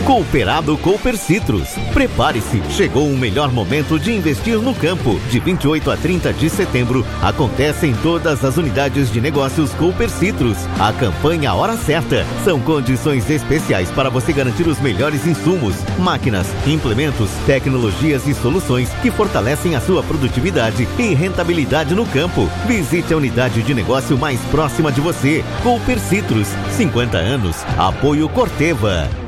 Cooperado Cooper Citrus. Prepare-se, chegou o melhor momento de investir no campo. De 28 a 30 de setembro, acontece em todas as unidades de negócios Cooper Citrus. A campanha Hora Certa. São condições especiais para você garantir os melhores insumos, máquinas, implementos, tecnologias e soluções que fortalecem a sua produtividade e rentabilidade no campo. Visite a unidade de negócio mais próxima de você. Cooper Citrus, 50 anos. Apoio Corteva.